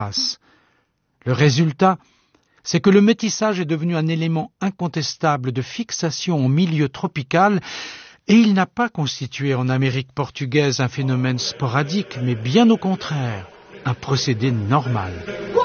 Le résultat, c'est que le métissage est devenu un élément incontestable de fixation au milieu tropical et il n'a pas constitué en Amérique portugaise un phénomène sporadique, mais bien au contraire, un procédé normal.